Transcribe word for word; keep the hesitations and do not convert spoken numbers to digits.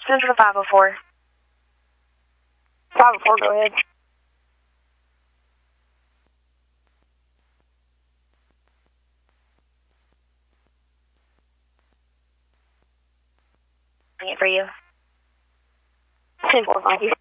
This is the five oh four. five oh four, go ahead. Bring it for you. ten four, thank you.